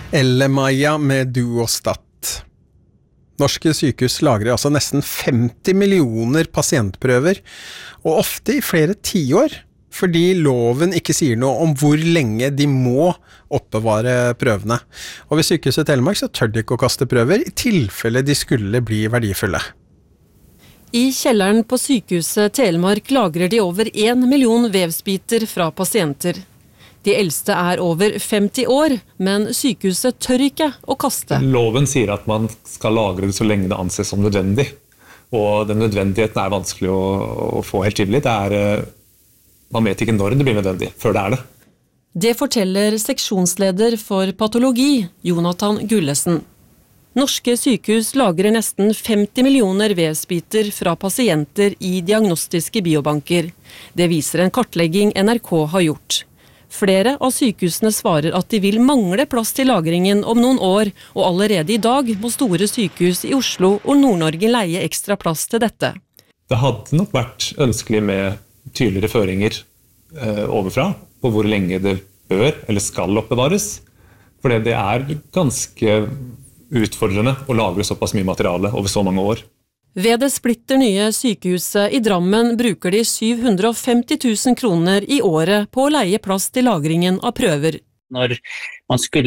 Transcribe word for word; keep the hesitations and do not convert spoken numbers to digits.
Elle-Maja med Duostat. Norske sykehus lagrer altså nesten femti millioner pasientprøver, og ofte i flere tiår, fordi loven ikke sier noe om hvor lenge de må oppbevare prøvene. Og ved Sykehuset Telemark så tør de ikke å kaste prøver, i tilfelle de skulle bli verdifulle. I kjelleren på Sykehuset Telemark lagrer de over en million vevsbiter fra pasienter. De eldste er over femti år, men sykehuset tør ikke å kaste. Loven sier at man skal lagre det så lenge det anses som nødvendig. Og den nødvendigheten er vanskelig å, å få helt tydelig. Det er, man vet ikke når det blir nødvendig, før det er det. Det forteller seksjonsleder for patologi, Jonathan Gullesen. Norske sykehus lagrer nesten femti millioner vevsbiter fra pasienter i diagnostiske biobanker. Det viser en kartlegging N R K har gjort. Flere av sykehusene svarer at de vil mangle plass til lagringen om noen år, og allerede i dag må store sykehus i Oslo og Nord-Norge leie ekstra plass til dette. Det hadde nok vært ønskelig med tydeligere føringer eh, overfra på hvor lenge det bør eller skal oppbevares, for det er ganske utfordrende å lagre såpass mye materiale over så mange år. Ved det splitter nye sykehuset i Drammen bruker de syv hundre og femti tusen kroner i året på å leie plass til lagringen av prøver. Når man skulle